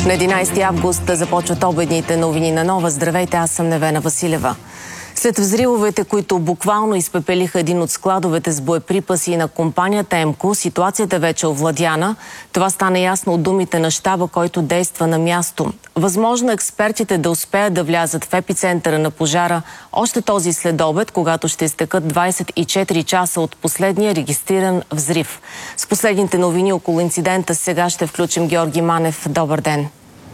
На 11 август започват обедните новини на Нова. Здравейте, аз съм Невена Василева. След взривовете, които буквално изпепелиха един от складовете с боеприпаси на компанията ЕМКО, ситуацията вече е овладяна. Това стана ясно от думите на щаба, който действа на място. Възможно експертите да успеят да влязат в епицентъра на пожара още този следобед, когато ще изтекат 24 часа от последния регистриран взрив. С последните новини около инцидента сега ще включим Георги Манев. Добър ден!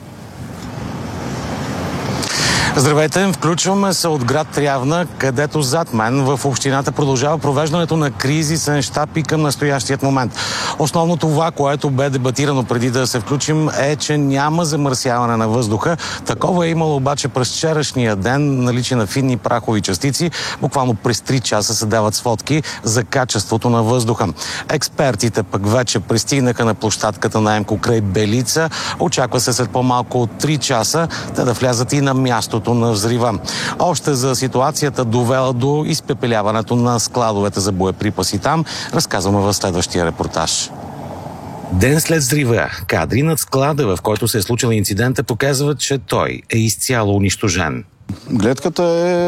Здравейте, включваме се от град Трявна, където зад мен в общината продължава провеждането на кризисен щаб и към настоящият момент. Основно това, което бе дебатирано преди да се включим, е, че няма замърсяване на въздуха. Такова е имало обаче през вчерашния ден, наличие на финни прахови частици. Буквално през 3 часа се дават сводки за качеството на въздуха. Експертите пък вече пристигнаха на площадката на ЕМКО край Белица. Очаква се след по-малко от 3 часа те да влязат и на мястото на взрива. Още за ситуацията, довела до изпепеляването на складовете за боеприпаси там, разказваме в следващия репортаж. Ден след взрива, кадри над склада, в който се е случил инцидента, показват, че той е изцяло унищожен. Гледката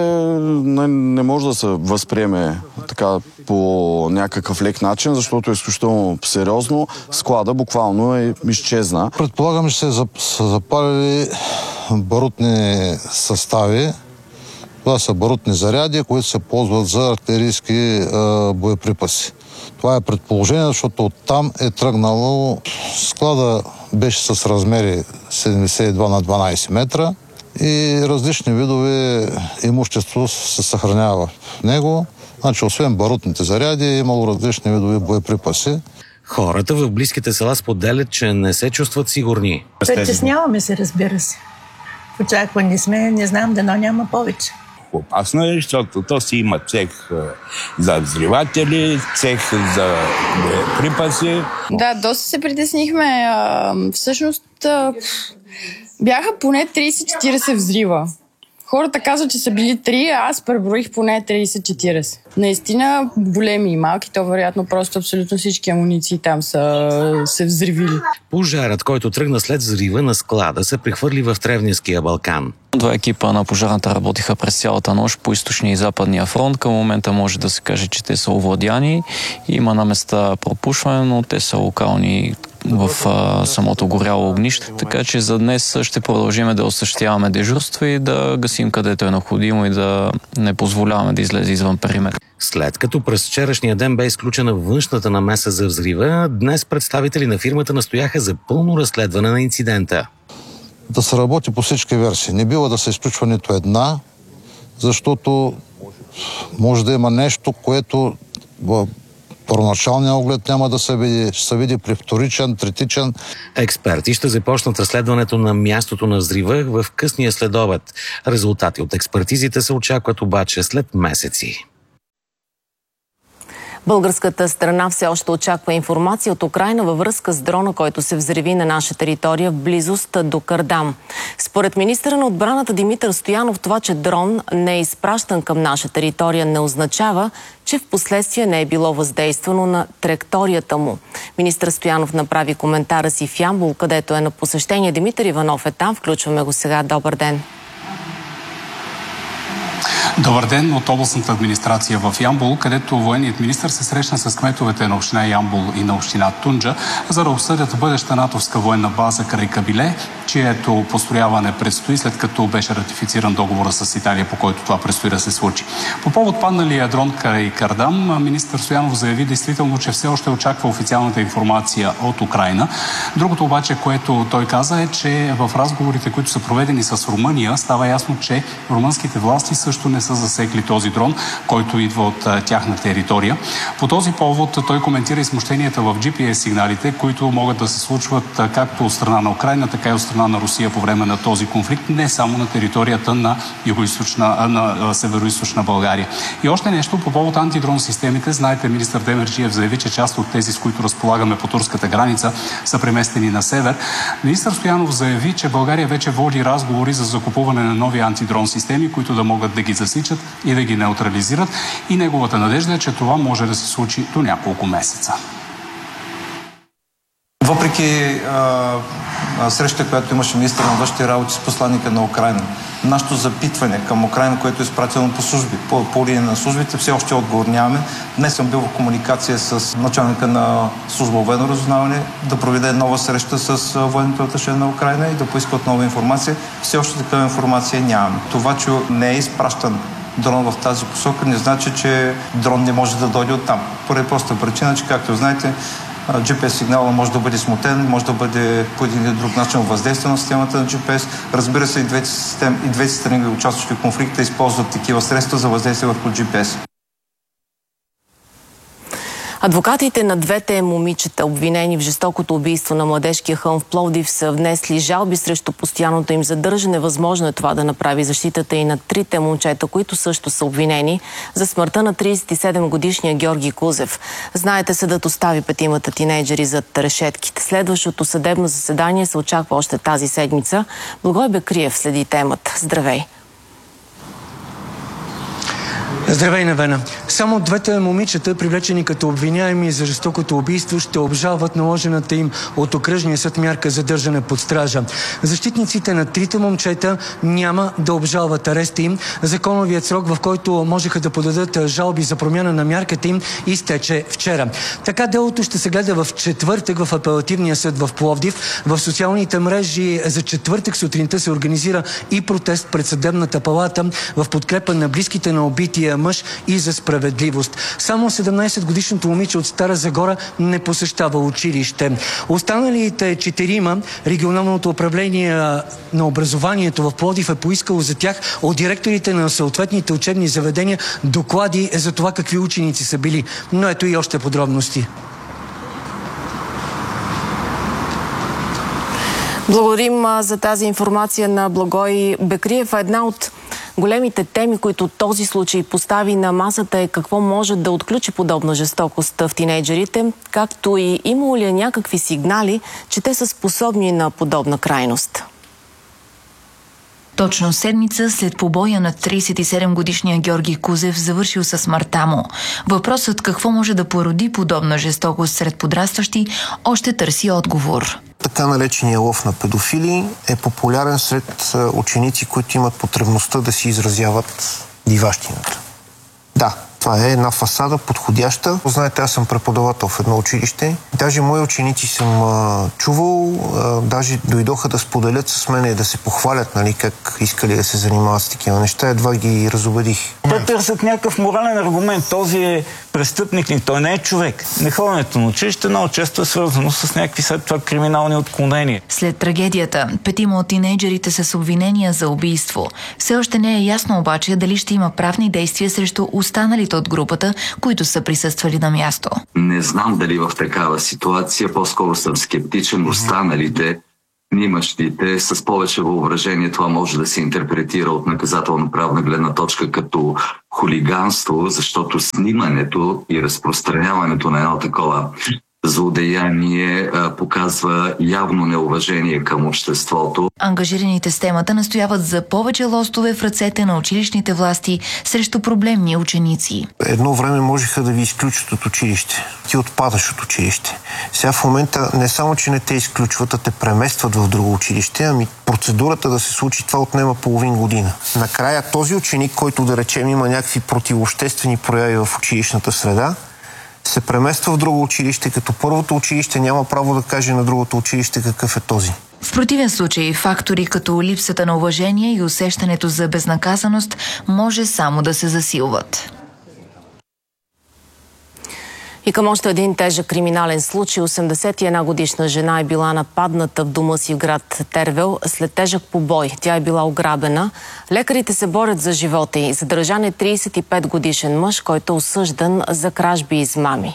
не може да се възприеме така по някакъв лек начин, защото е изключително сериозно. Склада буквално изчезна. Предполагам, че са запалили барутни състави. Това са барутни заряди, които се ползват за артилерийски боеприпаси. Това е предположение, защото оттам е тръгнало. Склада беше с размери 72 на 12 метра и различни видове имущество се съхранява в него. Значи, освен барутните заряди, е имало различни видове боеприпаси. Хората в близките села споделят, че не се чувстват сигурни. Притесняваме се, разбира се. В очакване сме, не знам, дано няма повече. Опасно е, защото то си има цех за взриватели, цех за припаси. Да, доста се притеснихме. Всъщност бяха поне 30-40 взрива. Хората казват, че са били 3, а аз преброих поне 30-40. Наистина големи и малки, то вероятно просто абсолютно всички амуниции там са се взривили. Пожарът, който тръгна след взрива на склада, се прехвърли в Тревненския Балкан. 2 екипа на пожарната работиха през цялата нощ по източния и западния фронт. Към момента може да се каже, че те са овладяни. Има на места пропушване, но те са локални в самото горяло огнище. Така че за днес ще продължим да осъществяваме дежурство и да гасим където е необходимо и да не позволяваме да излезе извън периметър. След като през вчерашния ден бе изключена външната намеса за взрива, днес представители на фирмата настояха за пълно разследване на инцидента. Да се работи по всички версии. Не бива да се изключва нито една, защото може да има нещо, което в първоначалния оглед няма да се види. Ще се види при вторичен, третичен. Експерти ще започнат разследването на мястото на взрива в късния следобед. Резултати от експертизите се очакват обаче след месеци. Българската страна все още очаква информация от Украйна във връзка с дрона, който се взриви на наша територия в близост до Кардам. Според министъра на отбраната Димитър Стоянов, това, че дрон не е изпращан към наша територия, не означава, че в последствие не е било въздействано на траекторията му. Министър Стоянов направи коментара си в Ямбол, където е на посещение. Димитър Иванов е там. Включваме го сега. Добър ден! Добър ден от областната администрация в Ямбол, където военният министър се срещна с кметовете на община Ямбол и на община Тунджа, за да обсъдят бъдеща натовска военна база край Кабиле, чието построяване предстои, след като беше ратифициран договора с Италия, по който това предстои да се случи. По повод падналия дрон край Кардам, министър Стоянов заяви действително, че все още очаква официалната информация от Украйна. Другото обаче, което той каза, е, че в разговорите, които са проведени с Румъния, става ясно, че румънските власти също не са засекли този дрон, който идва от тяхна територия. По този повод той коментира и смущенията в GPS сигналите, които могат да се случват както от страна на Украйна, така и от страна на Русия по време на този конфликт, не само на територията на северо-источна България. И още нещо по повод антидрон системите. Знаете, министър Демерджиев заяви, че част от тези, с които разполагаме по турската граница, са преместени на север. Министър Стоянов заяви, че България вече води разговори за закупуване на нови антидрон системи, които да могат да ги засичат и да ги неутрализират. И неговата надежда е, че това може да се случи до няколко месеца. Въпреки среща, която имаше министър на външните работи с посланника на Украйна. Нашето запитване към Украйна, което е изпратено по служби, по линия на службите, все още отговор нямаме. Днес съм бил в комуникация с началника на служба военно разузнаване да проведе нова среща с военното аташе на Украйна и да поиска нова информация. Все още такава информация нямаме. Това, че не е изпращан дрон в тази посока, не значи, че дрон не може да дойде оттам. Поради проста причина, че, както знаете, GPS сигнала може да бъде смутен, може да бъде по един или друг начин въздействие на системата на GPS. Разбира се, и двете страни, участващи в конфликта, използват такива средства за въздействие върху GPS. Адвокатите на двете момичета, обвинени в жестокото убийство на младежкия хълм в Пловдив, са внесли жалби срещу постоянното им задържане. Възможно е това да направи защитата и на трите момчета, които също са обвинени за смъртта на 37-годишния Георги Кузев. Знаете, съдът остави петимата тинейджери зад решетките. Следващото съдебно заседание се очаква още тази седмица. Благой Бекриев следи темата. Здравей! Здравей, Невена. Само двете момичета, привлечени като обвиняеми за жестокото убийство, ще обжалват наложената им от окръжния съд мярка задържане под стража. Защитниците на трите момчета няма да обжалват ареста им. Законовият срок, в който можеха да подадат жалби за промяна на мярката им, изтече вчера. Така делото ще се гледа в четвъртък в апелативния съд в Пловдив. В социалните мрежи за четвъртък сутринта се организира и протест пред съдебната палата в подкрепа на близките на убития мъж и за справедливост. Само 17-годишното момиче от Стара Загора не посещава училище. Останалите четирима, регионалното управление на образованието в Пловдив е поискало за тях от директорите на съответните учебни заведения доклади за това какви ученици са били. Но ето и още подробности. Благодарим за тази информация на Благой Бекриев. Една от големите теми, които този случай постави на масата, е какво може да отключи подобна жестокост в тинейджерите, както и имало ли някакви сигнали, че те са способни на подобна крайност. Точно седмица след побоя на 37-годишния Георги Кузев, завършил със смъртта му. Въпросът какво може да породи подобна жестокост сред подрастващи още търси отговор. Така наречения лов на педофили е популярен сред ученици, които имат потребността да си изразяват диващината. Да, това е една фасада, подходяща. Знаете, аз съм преподавател в едно училище. Даже мои ученици съм чувал, даже дойдоха да споделят с мен и да се похвалят, нали, как искали да се занимават с такива неща. Едва ги разубедих. Те търсят някакъв морален аргумент. Този е престъпник ли? Той не е човек. Неходенето на училище много често е свързано с някакви след това криминални отклонения. След трагедията, петима от тинейджерите с обвинения за убийство. Все още не е ясно обаче дали ще има правни действия срещу останалите от групата, които са присъствали на място. Не знам дали в такава ситуация, по-скоро съм скептичен. Останалите, снимащите, с повече въображение, това може да се интерпретира от наказателно-правна гледна точка като хулиганство, защото снимането и разпространяването на едно такова злодеяние показва явно неуважение към обществото. Ангажираните с темата настояват за повече лостове в ръцете на училищните власти срещу проблемни ученици. Едно време можеха да ви изключат от училище. Ти отпадаш от училище. Сега в момента не само, че не те изключват, а те преместват в друго училище, ами процедурата да се случи това отнема половин година. Накрая този ученик, който да речем има някакви противообществени прояви в училищната среда, се премества в друго училище, като първото училище няма право да каже на другото училище какъв е този. В противен случай фактори като липсата на уважение и усещането за безнаказаност може само да се засилват. И към още един тежък криминален случай. 81-годишна жена е била нападната в дома си в град Тервел след тежък побой. Тя е била ограбена. Лекарите се борят за живота й. Задържан е 35-годишен мъж, който е осъждан за кражби и измами.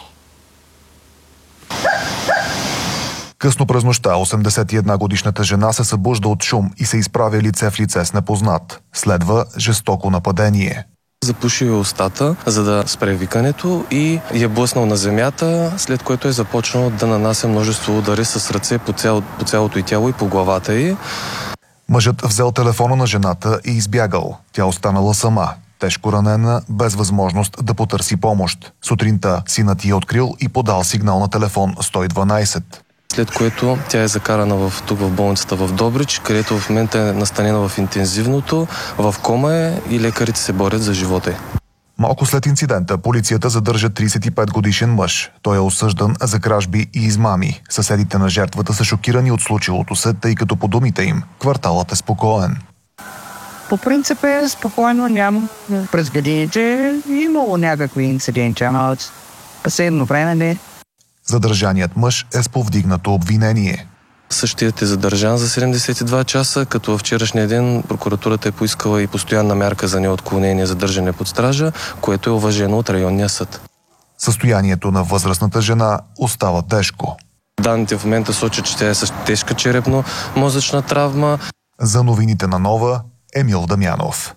Късно през нощта 81-годишната жена се събужда от шум и се изправя лице в лице с непознат. Следва жестоко нападение. Запушил устата, за да спре викането и я блъснал на земята, след което е започнал да нанася множество удари с ръце по цялото й тяло и по главата й. Мъжът взел телефона на жената и избягал. Тя останала сама, тежко ранена, без възможност да потърси помощ. Сутринта синът й е открил и подал сигнал на телефон 112. след което тя е закарана тук в болницата в Добрич, където в момента е настанена в интензивното, в кома е и лекарите се борят за живота й. Малко след инцидента полицията задържа 35-годишен мъж. Той е осъждан за кражби и измами. Съседите на жертвата са шокирани от случилото се, тъй като по думите им кварталът е спокоен. По принцип е спокойно, няма. През годините имало някакви инциденти, но от последно време не. Задържаният мъж е с повдигнато обвинение. Същият е задържан за 72 часа, като във вчерашния ден прокуратурата е поискала и постоянна мярка за неотклонение задържане под стража, което е уважено от районния съд. Състоянието на възрастната жена остава тежко. Данните в момента сочат, че тя е с тежка черепно-мозъчна травма. За новините на Нова, Емил Дамянов.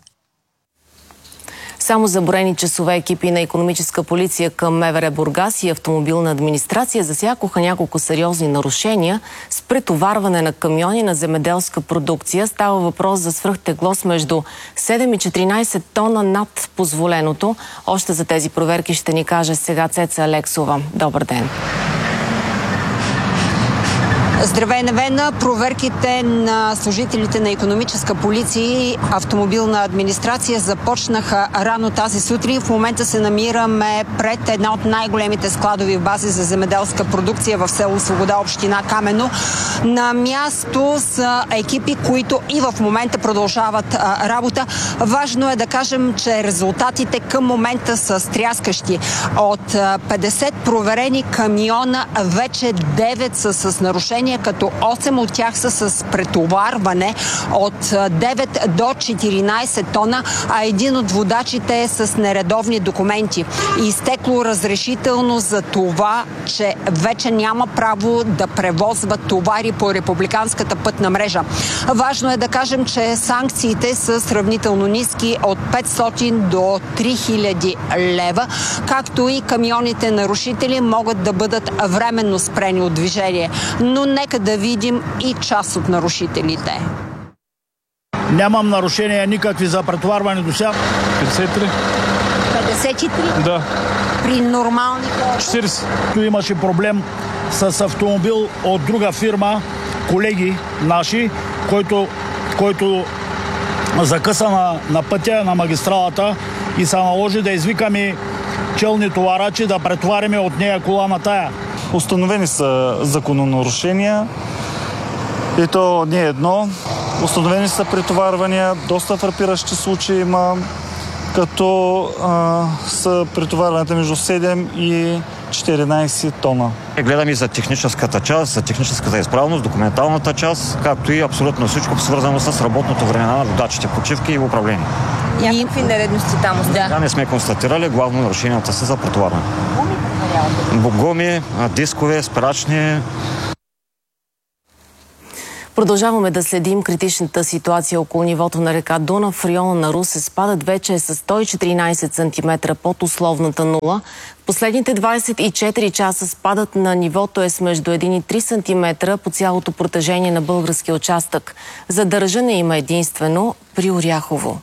Само за броени часове екипи на икономическа полиция към МВР Бургас и автомобилна администрация засякоха няколко сериозни нарушения с претоварване на камиони на земеделска продукция. Става въпрос за свръхтегло между 7 и 14 тона над позволеното. Още за тези проверки ще ни каже сега Цеца Алексова. Добър ден! Здравей, Невена! Проверките на служителите на икономическа полиция и автомобилна администрация започнаха рано тази сутрин. В момента се намираме пред една от най-големите складови бази за земеделска продукция в село Свобода, община Камено. На място са екипи, които и в момента продължават работа. Важно е да кажем, че резултатите към момента са стряскащи. От 50 проверени камиона вече 9 са с нарушения, като 8 от тях са с претоварване от 9 до 14 тона, а един от водачите е с нередовни документи. Изтекло разрешително за това, че вече няма право да превозва товари по републиканската пътна мрежа. Важно е да кажем, че санкциите са сравнително ниски от 500 до 3000 лева, както и камионите нарушители могат да бъдат временно спрени от движение. Но нека да видим и част от нарушителите. Нямам нарушения никакви за претоварване до сега. 53. 53? Да. При нормални хора? 40. Tu имаше проблем с автомобил от друга фирма, колеги наши, който закъса на пътя, на магистралата и се наложи да извикаме челни товарачи да претовариме от нея кола на тая. Установени са закононарушения и то не едно. Установени са претоварвания, доста фрапиращи случаи има, като са претоварването между 7 и 14 тона. Гледаме за техническата част, за техническата изправност, документалната част, както и абсолютно всичко свързано с работното време на водачите, почивки и управление. Някакви нередности там? Да, не сме констатирали, главно нарушенията са за претоварване. Гуми, дискове, спирачни. Продължаваме да следим критичната ситуация около нивото на река Дунав. В района на Русе спадът вече е с 114 см под условната нула. В последните 24 часа спадът на нивото е с между 1 и 3 см по цялото протежение на българския участък. Задържане има единствено при Оряхово.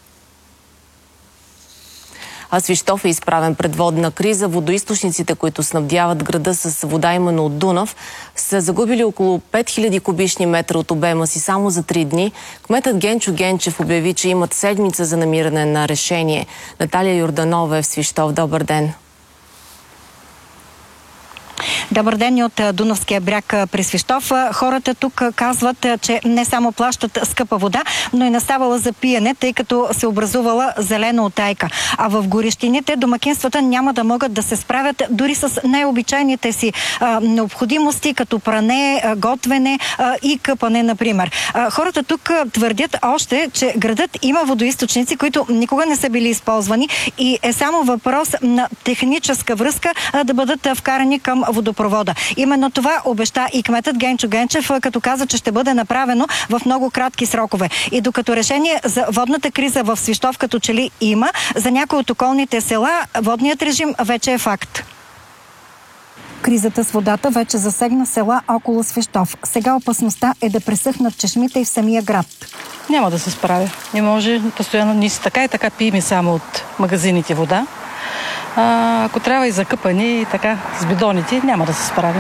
А Свищов е изправен пред водна криза. Водоизточниците, които снабдяват града с вода именно от Дунав, са загубили около 5000 кубични метра от обема си само за 3 дни. Кметът Генчо Генчев обяви, че имат седмица за намиране на решение. Наталия Йорданова е в Свищов. Добър ден! Добър ден и от Дунавския бряг при Свищов. Хората тук казват, че не само плащат скъпа вода, но и наставала за пиене, тъй като се образувала зелена утайка. А в горещините домакинствата няма да могат да се справят дори с най-обичайните си необходимости, като пране, готвене и къпане, например. Хората тук твърдят още, че градът има водоизточници, които никога не са били използвани и е само въпрос на техническа връзка да бъдат вкарани към водопровода. Именно това обеща и кметът Генчо Генчев, като каза, че ще бъде направено в много кратки срокове. И докато решение за водната криза в Свищов като че ли има, за някои от околните села водният режим вече е факт. Кризата с водата вече засегна села около Свищов. Сега опасността е да пресъхнат чешмите и в самия град. Няма да се справя. Не може постоянно. Ние си така и така пием само от магазините вода. Ако трябва и за къпане и така с бидоните, няма да се справим.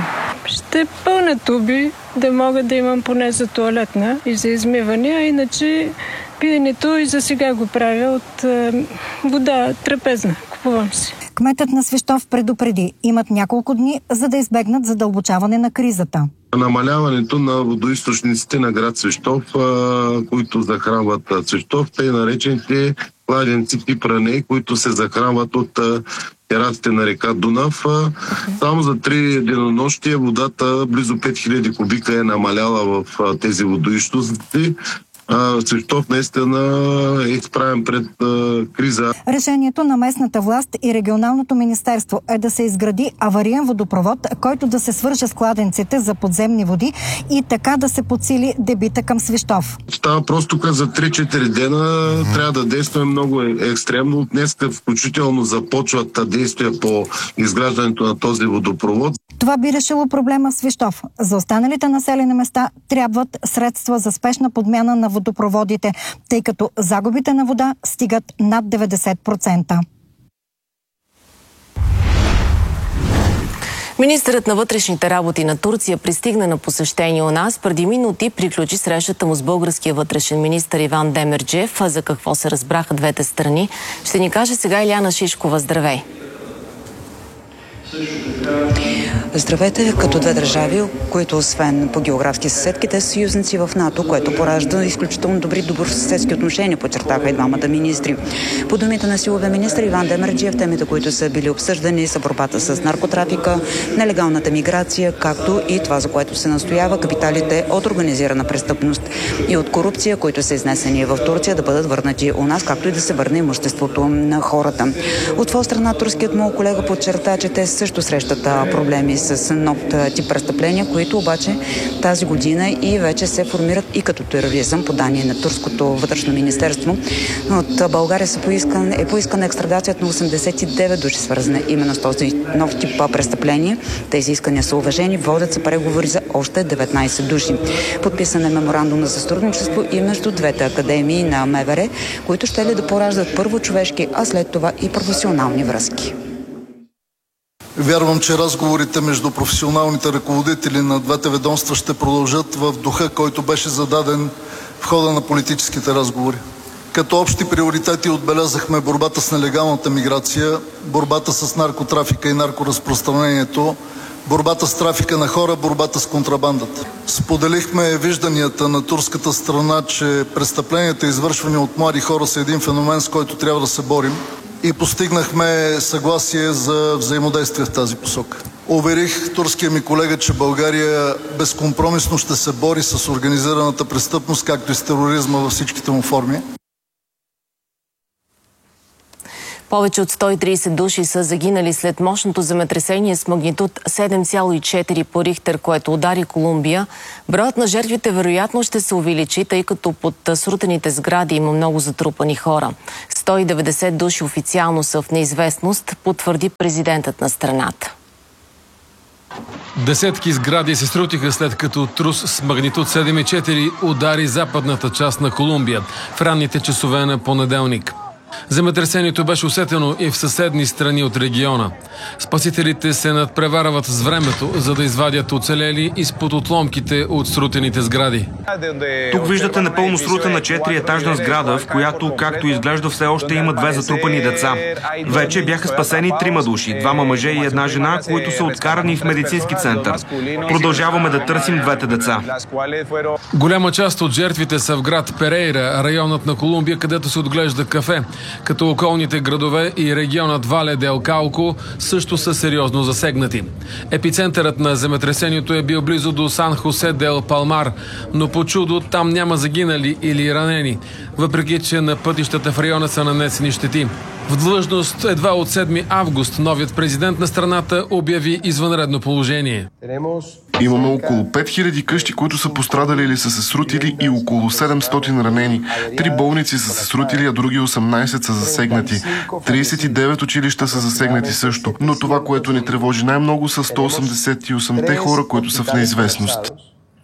Ще пълня туби, да мога да имам поне за тоалетна и за измиване, а иначе пиенето и за сега го правя от вода трапезна. Купувам си. Кметът на Свищов предупреди, имат няколко дни, за да избегнат задълбочаване на кризата. Намаляването на водоизточниците на град Свищов, които захранват Свищов, тъй наречените кладенци тип Ране, които се захранват от терасите на река Дунав. Само за 3 денонощия водата близо 5000 кубика е намаляла в тези водоизточници. Свищов наистина е изправен пред криза. Решението на местната власт и регионалното министерство е да се изгради авариен водопровод, който да се свърже с кладенците за подземни води и така да се подсили дебита към Свищов. Става просто за 3-4 дена трябва да действаме много екстремно. Днес включително започват действия по изграждането на този водопровод. Това би решило проблема в Свищов. За останалите населени места трябват средства за спешна подмяна на водопроводите, тъй като загубите на вода стигат над 90%. Министърът на вътрешните работи на Турция пристигна на посещение у нас. Преди минути приключи срещата му с българския вътрешен министър Иван Демерджиев. За какво се разбраха двете страни, ще ни каже сега Иляна Шишкова. Здравей! Здравейте, като две държави, които освен по географски съседки, те са съюзници в НАТО, което поражда изключително добри добросъседски отношения, подчертаха и двамата министри. По думите на силовия министър Иван Демерджиев, темите, които са били обсъждани, са борбата с наркотрафика, нелегалната миграция, както и това, за което се настоява капиталите от организирана престъпност и от корупция, които са изнесени в Турция, да бъдат върнати у нас, както и да се върне имуществото на хората. От своя страна, турският му колега подчерта, че те също срещат проблеми с нов тип престъпления, които обаче тази година и вече се формират и като тероризъм, по данни на турското вътрешно министерство. От България е поискана екстрадацията на 89 души, свързана именно с този нов тип престъпление. Тези искания са уважени, водят се преговори за още 19 души. Подписан е меморандум за сътрудничество и между двете академии на МВР, които ще ли да пораждат първо човешки, а след това и професионални връзки. Вярвам, че разговорите между професионалните ръководители на двете ведомства ще продължат в духа, който беше зададен в хода на политическите разговори. Като общи приоритети отбелязахме борбата с нелегалната миграция, борбата с наркотрафика и наркоразпространението, борбата с трафика на хора, борбата с контрабандата. Споделихме вижданията на турската страна, че престъпленията, извършвани от млади хора, са един феномен, с който трябва да се борим. И постигнахме съгласие за взаимодействие в тази посока. Уверих турския ми колега, че България безкомпромисно ще се бори с организираната престъпност, както и с тероризма във всичките му форми. Повече от 130 души са загинали след мощното земетресение с магнитуд 7,4 по Рихтер, което удари Колумбия. Броят на жертвите вероятно ще се увеличи, тъй като под срутените сгради има много затрупани хора. 190 души официално са в неизвестност, потвърди президентът на страната. Десетки сгради се срутиха след като трус с магнитуд 7,4 удари западната част на Колумбия в ранните часове на понеделник. Земетресението беше усетено и в съседни страни от региона. Спасителите се надпреварват с времето, за да извадят оцелели изпод отломките от срутените сгради. Тук виждате напълно срутена 4-етажна сграда, в която, както изглежда, все още има 2 затрупани деца. Вече бяха спасени 3 души, 2 мъже и 1 жена, които са откарани в медицински център. Продължаваме да търсим 2 деца. Голяма част от жертвите са в град Перейра, районът на Колумбия, където се отглежда кафе, като околните градове и регионът Вале де Кауко също са сериозно засегнати. Епицентърът на земетресението е бил близо до Сан Хосе дел Палмар, но по чудо там няма загинали или ранени, въпреки че на пътищата в района са нанесени щети. В длъжност едва от 7 август новият президент на страната обяви извънредно положение. Имаме около 5000 къщи, които са пострадали или са се срутили, и около 700 ранени. 3 болници са се срутили, а други 18 са засегнати. 39 училища са засегнати също. Но това, което ни тревожи най-много, са 188-те хора, които са в неизвестност.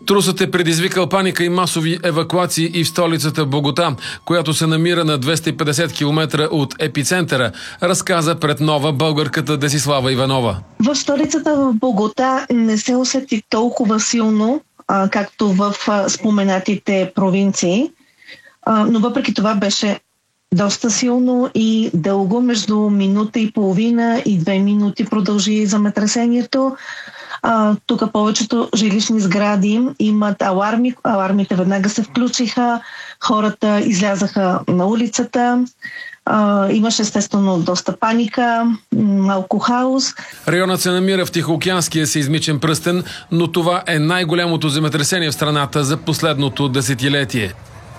Трусът е предизвикал паника и масови евакуации и в столицата Богота, която се намира на 250 км от епицентъра, разказа пред Нова българката Десислава Иванова. В столицата в Богота не се усети толкова силно, както в споменатите провинции, но въпреки това беше доста силно и дълго, между минута и половина и 2 минути продължи земетресението. Тук повечето жилищни сгради имат аларми. Алармите веднага се включиха, хората излязаха на улицата. Имаше естествено доста паника, малко хаос. Районът се намира в Тихоокеанския сеизмичен пръстен, но това е най-голямото земетресение в страната за последното десетилетие.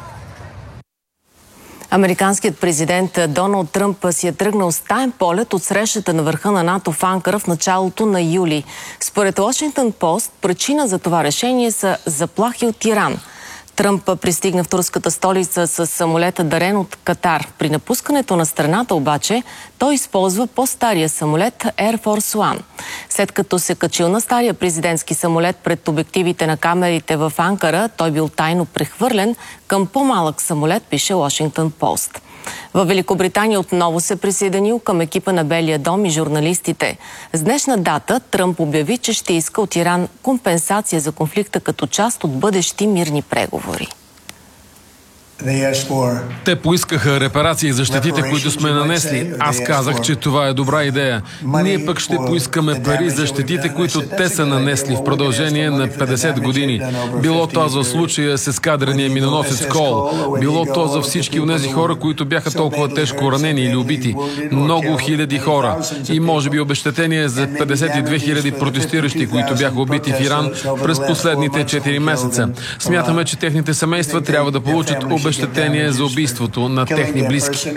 Американският президент Доналд Тръмп си е тръгнал с таен полет от срещата на върха на НАТО в Анкара в началото на юли. Според Washington Post, причина за това решение са заплахи от Иран. Тръмп пристигна в турската столица с самолета, дарен от Катар. При напускането на страната обаче той използва по-стария самолет Air Force One. След като се качил на стария президентски самолет пред обективите на камерите в Анкара, той бил тайно прехвърлен към по-малък самолет, пише Washington Post. В Великобритания отново се присъединил към екипа на Белия дом и журналистите. С днешна дата Тръмп обяви, че ще иска от Иран компенсация за конфликта като част от бъдещи мирни преговори. Те поискаха репарации за щетите, които сме нанесли. Аз казах, че това е добра идея. Ние пък ще поискаме пари за щетите, които те са нанесли в продължение на 50 години. Било то за случая с ескадрения миноносец Кол. Било то за всички онези хора, които бяха толкова тежко ранени или убити. Много хиляди хора. И може би обезщетение за 52 хиляди протестиращи, които бяха убити в Иран през последните 4 месеца. Смятаме, че техните семейства трябва да получат обезщетение за убийството на техни близки.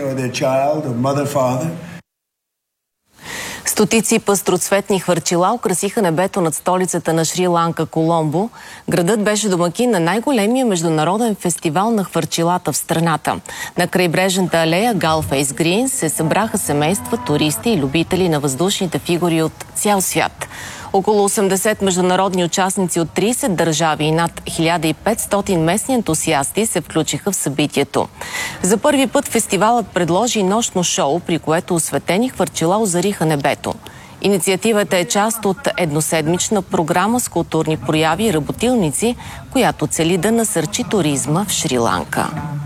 Стотици пъстроцветни хвърчила украсиха небето над столицата на Шри-Ланка Коломбо. Градът беше домакин на най-големия международен фестивал на хвърчилата в страната. На крайбрежната алея Галфейс Грин се събраха семейства, туристи и любители на въздушните фигури от цял свят. Около 80 международни участници от 30 държави и над 1500 местни ентусиасти се включиха в събитието. За първи път фестивалът предложи нощно шоу, при което осветени хвърчила озариха небето. Инициативата е част от едноседмична програма с културни прояви и работилници, която цели да насърчи туризма в Шри-Ланка.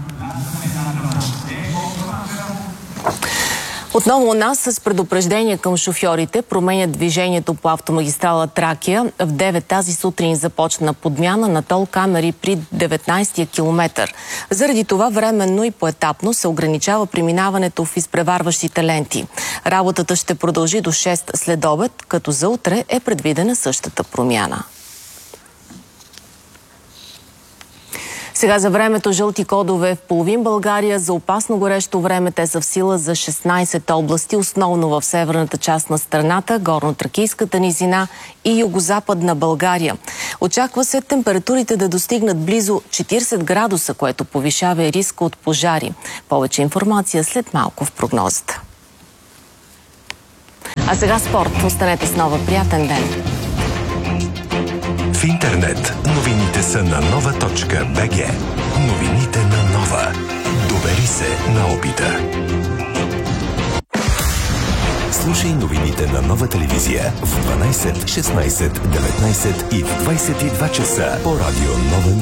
Отново у нас с предупреждение към шофьорите променят движението по автомагистрала Тракия. В 9 тази сутрин започна подмяна на тол камери при 19-я километър. Заради това временно и поетапно се ограничава преминаването в изпреварващите ленти. Работата ще продължи до 6 след обед, като за утре е предвидена същата промяна. Сега за времето жълти кодове в половин България. За опасно горещо време те са в сила за 16 области, основно в северната част на страната, горно-тракийската низина и югозападна България. Очаква се температурите да достигнат близо 40 градуса, което повишава и риска от пожари. Повече информация след малко в прогнозата. А сега спорт. Останете с Нова. Приятен ден! В интернет новините са на nova.bg. Новините на Нова. Довери се на опита. Слушай новините на Нова телевизия в 12, 16, 19 и в 22 часа по радио Нова.